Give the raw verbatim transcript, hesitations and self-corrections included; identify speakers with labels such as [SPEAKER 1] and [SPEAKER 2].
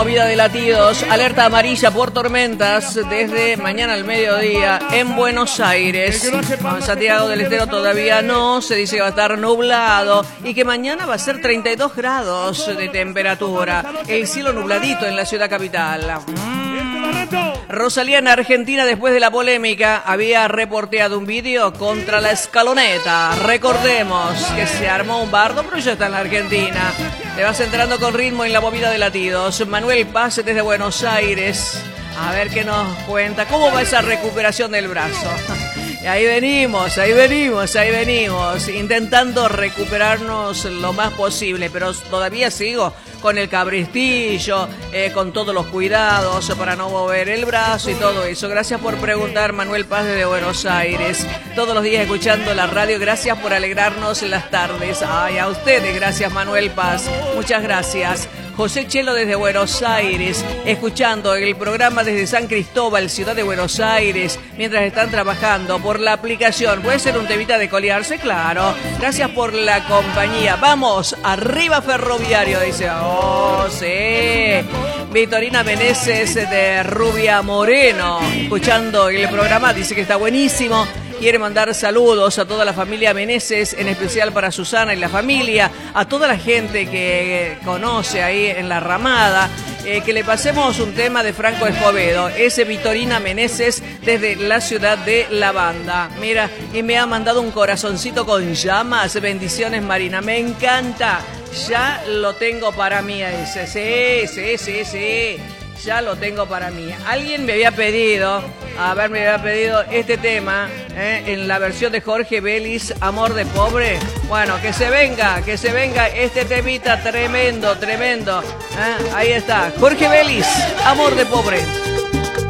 [SPEAKER 1] Movida de latidos, alerta amarilla por tormentas desde mañana al mediodía en Buenos Aires. En Santiago del Estero todavía no, se dice que va a estar nublado y que mañana va a ser treinta y dos grados de temperatura. El cielo nubladito en la ciudad capital. Mm. Rosalía en Argentina, después de la polémica, había reporteado un vídeo contra la escaloneta. Recordemos que se armó un bardo, pero ya está en la Argentina. Te vas entrando con ritmo en la movida de latidos. Manuel Paz desde Buenos Aires. A ver qué nos cuenta. ¿Cómo va esa recuperación del brazo? Y ahí venimos, ahí venimos, ahí venimos. Intentando recuperarnos lo más posible. Pero todavía sigo con el cabrestillo, eh, con todos los cuidados para no mover el brazo y todo eso. Gracias por preguntar, Manuel Paz desde Buenos Aires. Todos los días escuchando la radio. Gracias por alegrarnos en las tardes. Ay, a ustedes, gracias, Manuel Paz. Muchas gracias. José Chelo desde Buenos Aires, escuchando el programa desde San Cristóbal, ciudad de Buenos Aires, mientras están trabajando por la aplicación. ¿Puede ser un temita de colearse? Claro. Gracias por la compañía. Vamos, arriba Ferroviario, dice. Oh, sí. Victorina Meneses de Rubia Moreno, escuchando el programa, dice que está buenísimo. Quiere mandar saludos a toda la familia Meneses, en especial para Susana y la familia, a toda la gente que conoce ahí en la Ramada, eh, que le pasemos un tema de Franco Escobedo. Ese Victorina Meneses desde la ciudad de La Banda. Mira, y me ha mandado un corazoncito con llamas. Bendiciones, Marina, me encanta. Ya lo tengo para mí ese, sí, sí, sí, sí. Ya lo tengo para mí. Alguien me había pedido, a ver, me había pedido este tema eh, en la versión de Jorge Vélez, Amor de Pobre. Bueno, que se venga, que se venga este temita tremendo, tremendo. Eh, ahí está, Jorge Vélez, Amor de Pobre.